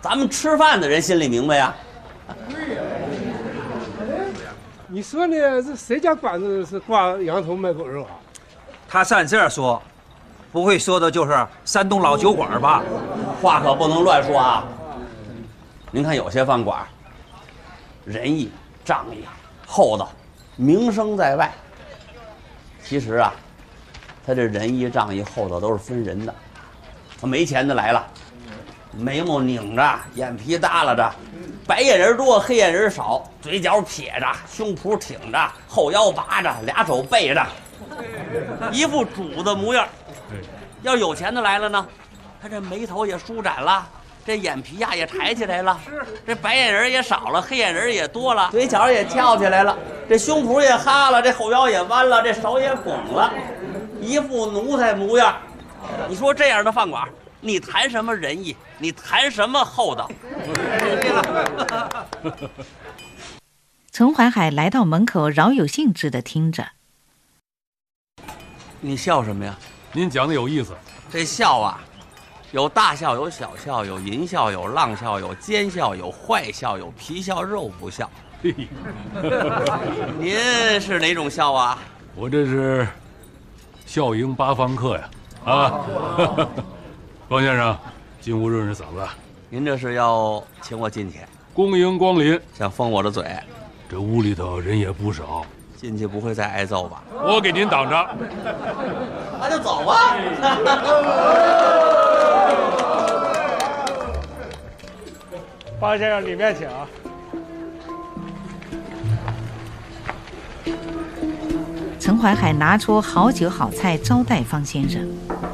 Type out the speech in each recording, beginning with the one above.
咱们吃饭的人心里明白呀。 你说呢？这谁家馆子是挂羊头卖狗肉啊？ 他是按这儿说，不会说的就是山东老酒馆吧？ 话可不能乱说啊！您看有些饭馆，仁义、仗义、厚道，名声在外。其实啊，他这仁义、仗义、厚道都是分人的。他没钱的来了，眉毛拧着，眼皮耷拉着，白眼人多，黑眼人少，嘴角撇着，胸脯挺着，后腰拔着，俩手背着，一副主的模样。要有钱的来了呢，他这眉头也舒展了，这眼皮呀也抬起来了，这白眼人也少了，黑眼人也多了，嘴角也翘起来了，这胸脯也哈了，这后腰也弯了，这手也拱了，一副奴才模样。你说这样的饭馆，你谈什么仁义？你谈什么厚道？ 陈怀海来到门口，饶有兴致地听着。 你笑什么呀？ 您讲的有意思。 这笑啊，有大笑，有小笑，有淫笑，有浪笑，有奸笑，有坏笑，有皮笑肉不笑。您是哪种笑啊？ 我这是笑迎八方客呀！啊，王先生，进屋润润嗓子。 您这是要请我进去？ 恭迎光临。 想封我的嘴？ 这屋里头人也不少， 进去不会再挨揍吧？ 我给您挡着。 那就走吧。 方先生，里面请啊。 陈怀海拿出好酒好菜招待方先生。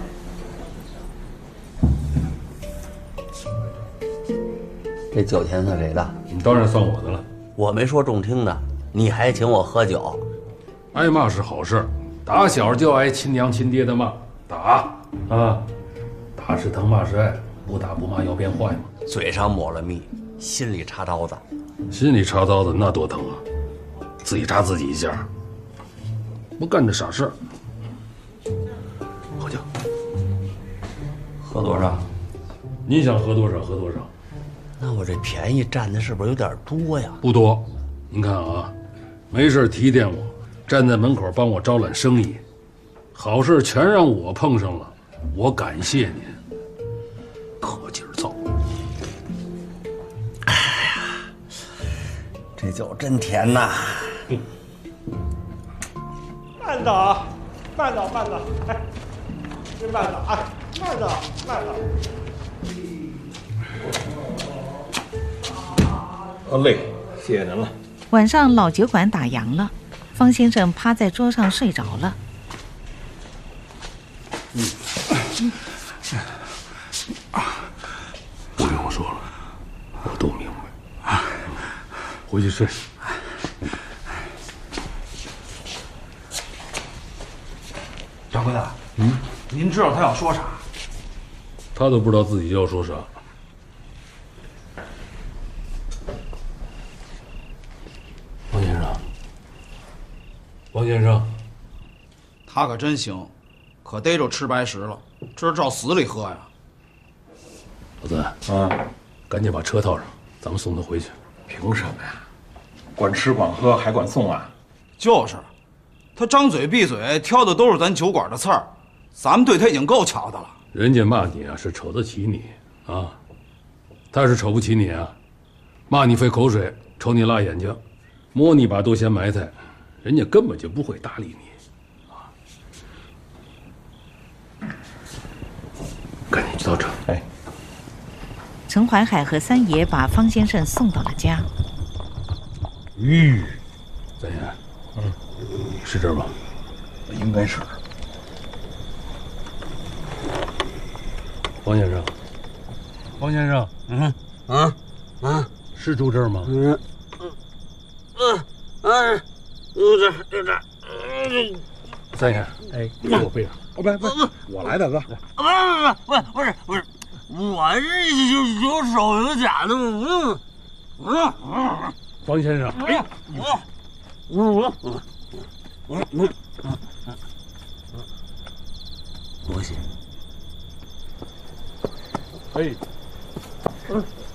这酒钱算谁的？ 你当然算我的了。 我没说中听的，你还请我喝酒？ 挨骂是好事，打小就挨亲娘亲爹的骂，打啊，打是疼，骂是爱，不打不骂要变坏吗？ 嘴上抹了蜜，心里插刀子。 心里插刀子那多疼啊！自己扎自己一下，不干这傻事儿。喝酒， 喝多少？ 你想喝多少喝多少。 那我这便宜占的是不是有点多呀？ 不多，您看啊，没事提点我，站在门口帮我招揽生意，好事全让我碰上了，我感谢您。可劲儿造！ 哎呀，这酒真甜呐！ 慢走啊，慢走，慢走，哎，真慢走啊，慢走，慢走。 累，谢谢您了。 晚上老酒馆打烊了，方先生趴在桌上睡着了。 不用说了，我都明白。回去睡。 掌柜的，您知道他要说啥？ 他都不知道自己要说啥。王先生，王先生， 他可真行，可逮着吃白食了，这是照死里喝呀！ 老三啊，赶紧把车套上，咱们送他回去。 凭什么呀？管吃管喝还管送啊？ 就是，他张嘴闭嘴挑的都是咱酒馆的刺儿，咱们对他已经够瞧的了。 人家骂你啊，是瞅得起你啊，他是瞅不起你啊，骂你费口水，瞅你辣眼睛，摸你把都嫌埋汰，人家根本就不会搭理你啊。赶紧去到车。 哎， 陈怀海和三爷把方先生送到了家。 三爷，是这儿吗？ 应该是。 王先生，王先生，是住这儿吗？ 就这。 三爷，哎，坐我背上。 不，我来的哥。 不是，我这有手有脚的， 方先生，哎， 不行。 哎，